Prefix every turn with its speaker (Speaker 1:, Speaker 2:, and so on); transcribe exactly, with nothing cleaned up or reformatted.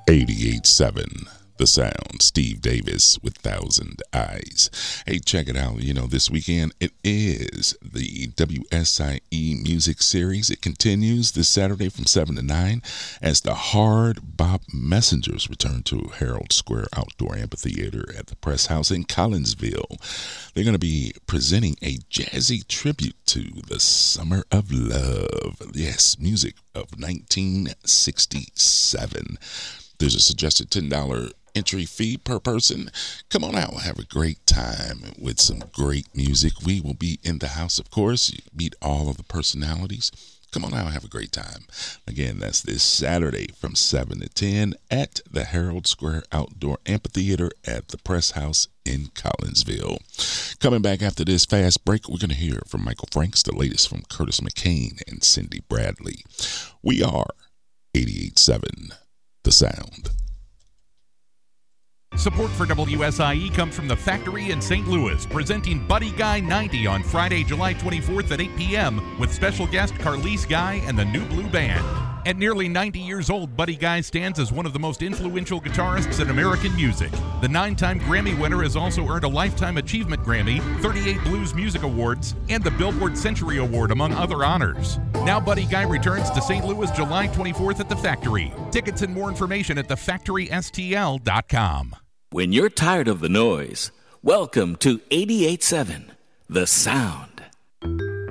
Speaker 1: eighty-eight seven The Sound. Steve Davis with Thousand Eyes. Hey, check it out. You know, this weekend it is the W S I E Music Series. It continues this Saturday from seven to nine as the Hard Bop Messengers return to Herald Square Outdoor Amphitheater at the Press House in Collinsville. They're going to be presenting a jazzy tribute to the Summer of Love. Yes, music of nineteen sixty-seven. There's a suggested ten dollars entry fee per person. Come on out, have a great time with some great music. We will be in the house, of course. You meet all of the personalities. Come on out, have a great time. Again, that's this Saturday from seven to ten at the Herald Square Outdoor Amphitheater at the Press House in Collinsville. Coming back after this fast break, we're going to hear from Michael Franks, the latest from Curtis McCain and Cindy Bradley. We are eighty-eight seven The Sound.
Speaker 2: Support for W S I E comes from the Factory in Saint Louis, presenting Buddy Guy ninety on Friday, July twenty-fourth at eight p.m. with special guest Carlise Guy and the New Blue Band. At nearly ninety years old, Buddy Guy stands as one of the most influential guitarists in American music. The nine-time Grammy winner has also earned a Lifetime Achievement Grammy, thirty-eight Blues Music Awards, and the Billboard Century Award, among other honors. Now Buddy Guy returns to Saint Louis July twenty-fourth at the Factory. Tickets and more information at the factory s t l dot com.
Speaker 3: When you're tired of the noise, welcome to eighty-eight seven The Sound.